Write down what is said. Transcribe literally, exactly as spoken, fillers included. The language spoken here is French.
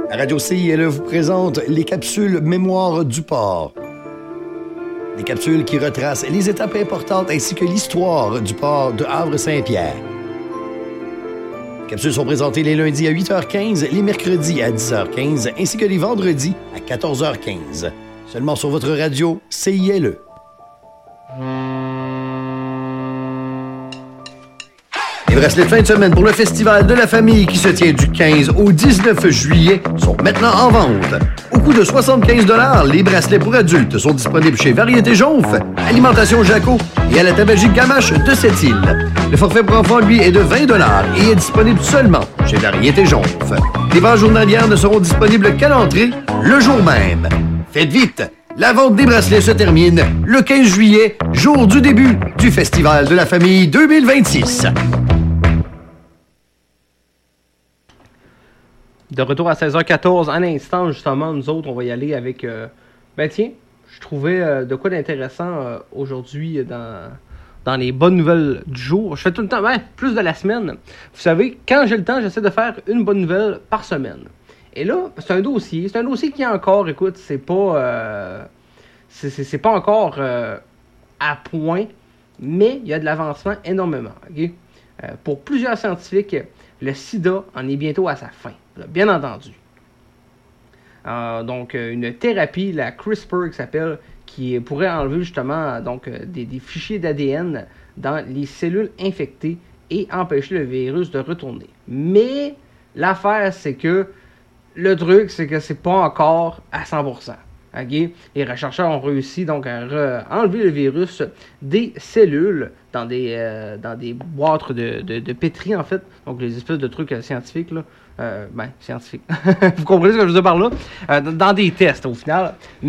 La radio C I L E vous présente les capsules Mémoire du port. Des capsules qui retracent les étapes importantes ainsi que l'histoire du port de Havre-Saint-Pierre. Les capsules sont présentées les lundis à huit heures quinze, les mercredis à dix heures quinze ainsi que les vendredis à quatorze heures quinze. Seulement sur votre radio C I L E. Les bracelets de fin de semaine pour le Festival de la famille qui se tient du quinze au dix-neuf juillet sont maintenant en vente. Au coût de soixante-quinze dollars, les bracelets pour adultes sont disponibles chez Variété Jonf, Alimentation Jaco et à la Tabagique Gamache de Sept-Îles. Le forfait pour enfants, lui, est de vingt dollars et est disponible seulement chez Variété Jonf. Les ventes journalières ne seront disponibles qu'à l'entrée le jour même. Faites vite! La vente des bracelets se termine le quinze juillet, jour du début du Festival de la famille deux mille vingt-six. De retour à seize heures quatorze, un instant, justement, nous autres, on va y aller avec... Euh, ben tiens, je trouvais euh, de quoi d'intéressant euh, aujourd'hui dans, dans les bonnes nouvelles du jour. Je fais tout le temps, ben, plus de la semaine. Vous savez, quand j'ai le temps, j'essaie de faire une bonne nouvelle par semaine. Et là, c'est un dossier. C'est un dossier qui est encore, écoute, c'est pas... Euh, c'est, c'est, c'est pas encore euh, à point, mais il y a de l'avancement énormément. Okay? Euh, pour plusieurs scientifiques, le sida en est bientôt à sa fin. Bien entendu. Euh, donc, une thérapie, la CRISPR, qui s'appelle, qui pourrait enlever justement donc, des, des fichiers d'A D N dans les cellules infectées et empêcher le virus de retourner. Mais l'affaire, c'est que le truc, c'est que c'est pas encore à cent pour cent. Okay? Les chercheurs ont réussi donc à re- enlever le virus des cellules dans des, euh, dans des boîtes de, de, de pétri, en fait. Donc, les espèces de trucs euh, scientifiques, là. Euh, ben, scientifiques. Vous comprenez ce que je veux dire par là? Euh, dans des tests, au final.